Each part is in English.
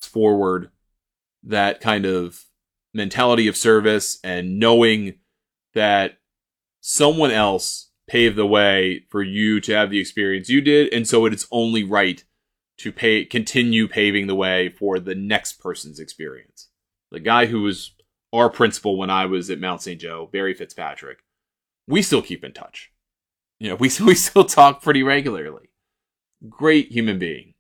forward that kind of mentality of service and knowing that someone else paved the way for you to have the experience you did, and so it's only right to continue paving the way for the next person's experience. The guy who was our principal when I was at Mount St. Joe, Barry Fitzpatrick, we still keep in touch. We still talk pretty regularly. Great human being.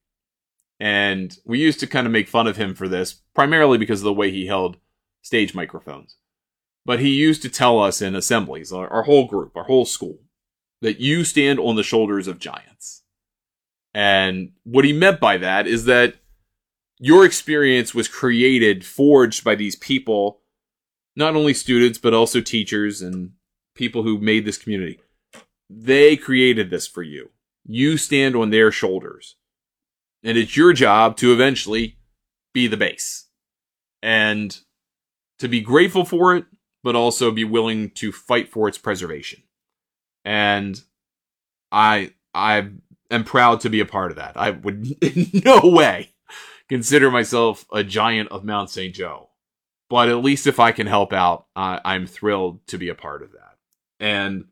And we used to kind of make fun of him for this, primarily because of the way he held stage microphones. But he used to tell us in assemblies, our whole group, our whole school, that you stand on the shoulders of giants. And what he meant by that is that your experience was created, forged by these people, not only students, but also teachers and people who made this community. They created this for you. You stand on their shoulders. And it's your job to eventually be the base. And to be grateful for it, but also be willing to fight for its preservation. And I am proud to be a part of that. I would in no way consider myself a giant of Mount St. Joe. But at least if I can help out, I'm thrilled to be a part of that. And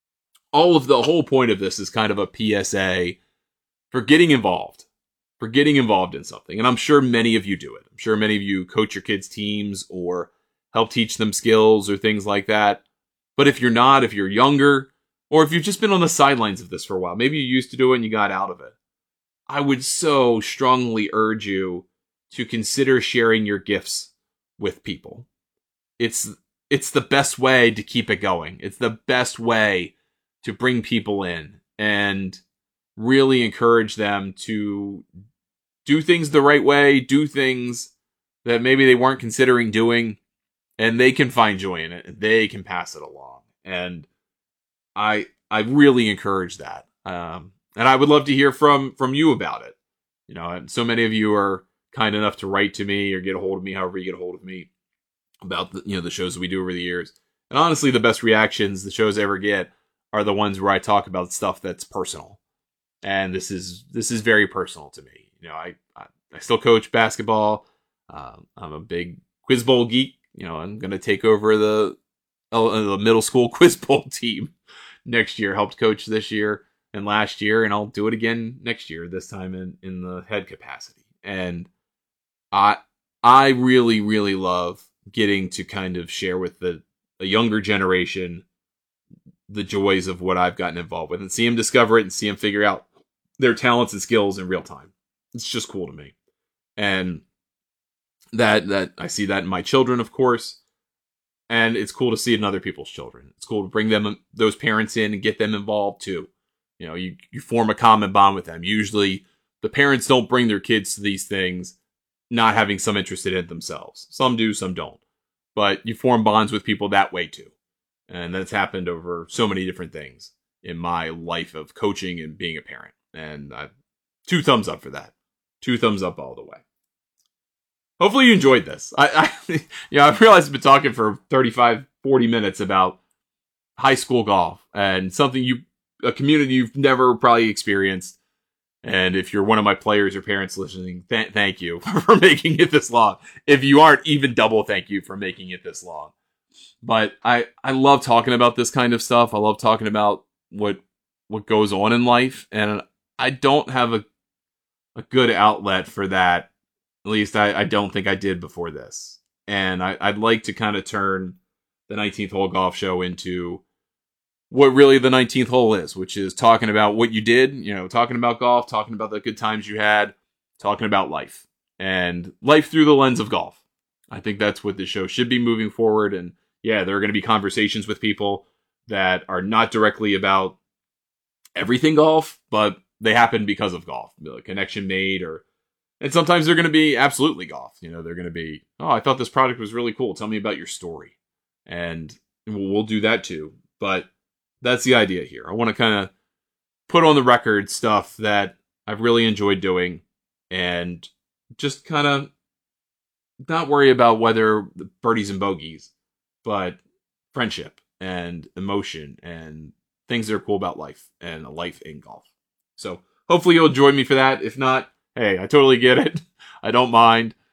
the whole point of this is kind of a PSA for getting involved. For getting involved in something. And I'm sure many of you do it. I'm sure many of you coach your kids' teams or help teach them skills or things like that. But if you're not, if you're younger, or if you've just been on the sidelines of this for a while, maybe you used to do it and you got out of it, I would so strongly urge you to consider sharing your gifts with people. It's the best way to keep it going. It's the best way to bring people in and really encourage them to do things the right way, do things that maybe they weren't considering doing, and they can find joy in it, and they can pass it along. And I really encourage that. And I would love to hear from you about it. And so many of you are kind enough to write to me or get a hold of me, however you get a hold of me, about the shows that we do over the years. And honestly, the best reactions the shows ever get are the ones where I talk about stuff that's personal. And this is very personal to me. I still coach basketball. I'm a big Quiz Bowl geek. I'm going to take over the middle school Quiz Bowl team next year. Helped coach this year and last year, and I'll do it again next year, this time in the head capacity. And I really, really love getting to kind of share with a younger generation the joys of what I've gotten involved with and see them discover it and see them figure out their talents and skills in real time. It's just cool to me. And that I see that in my children, of course. And it's cool to see it in other people's children. It's cool to bring those parents in and get them involved too. You form a common bond with them. Usually the parents don't bring their kids to these things not having some interest in it themselves. Some do, some don't. But you form bonds with people that way too. And that's happened over so many different things in my life of coaching and being a parent. And 2 thumbs up for that. 2 thumbs up all the way. Hopefully you enjoyed this. I realized I've been talking for 35, 40 minutes about high school golf and a community you've never probably experienced. And if you're one of my players or parents listening, thank you for making it this long. If you aren't, even double thank you for making it this long. But I love talking about this kind of stuff. I love talking about what goes on in life. And I don't have a good outlet for that. At least I don't think I did before this. And I'd like to kind of turn the 19th Hole Golf Show into what really the 19th hole is, which is talking about what you did, talking about golf, talking about the good times you had, talking about life. And life through the lens of golf. I think that's what this show should be moving forward. And yeah, there are going to be conversations with people that are not directly about everything golf, but they happen because of golf, a connection made, and sometimes they're going to be absolutely golf. They're going to be, oh, I thought this product was really cool. Tell me about your story. And we'll do that too. But that's the idea here. I want to kind of put on the record stuff that I've really enjoyed doing and just kind of not worry about whether the birdies and bogeys, but friendship and emotion and things that are cool about life and a life in golf. So hopefully you'll join me for that. If not, hey, I totally get it. I don't mind.